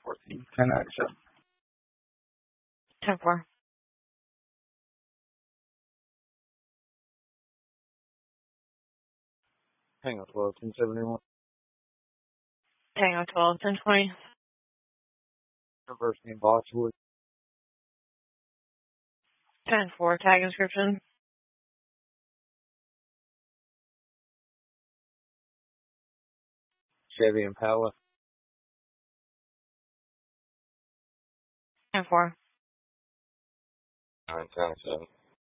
14, 1097. 10-4. Tango 12, 1071. Tango 12, 1020. Reverse name Boxwood. 10-4. Tag inscription. Chevy Impala. 10-4. 997.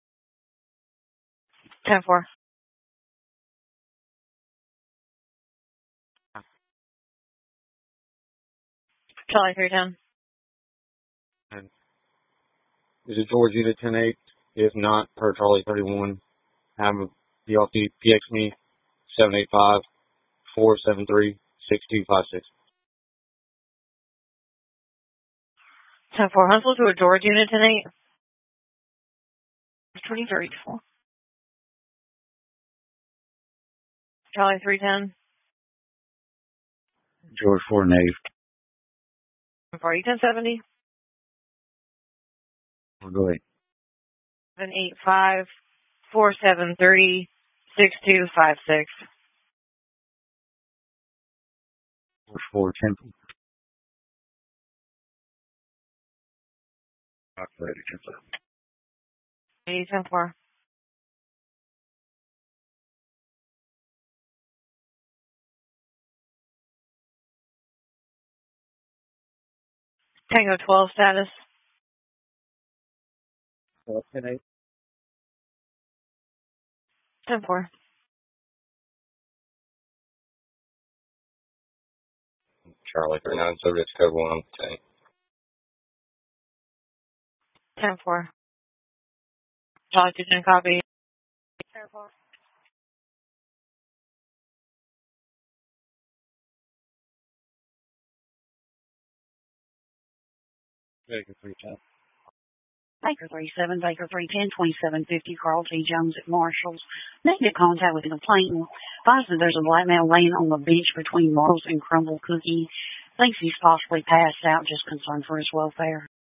10-4. Charlie 310. And is it George Unit 10-8? If not, per Charlie 31, have DLT PX me 785-473-6256. 10-4. Huntsville to a George Unit 10-8. 2034. Charlie 310. George 4 Nave. For 1070. We'll go ahead. 785-473-6256. George 4 Temple. Operator Temple. 10-4. Tango 12 status. 10-8. 10-4. Charlie 39, so it's code 1 on the tank. 10-4. Charlie 210 copy. 10-4. Baker 310. Baker 37, Baker 310, 2750, Carl T. Jones at Marshall's. Negative contact with the complainant. Advised that there's a black male laying on the bench between Marshall's and Crumble Cookie. Thinks he's possibly passed out, just concerned for his welfare.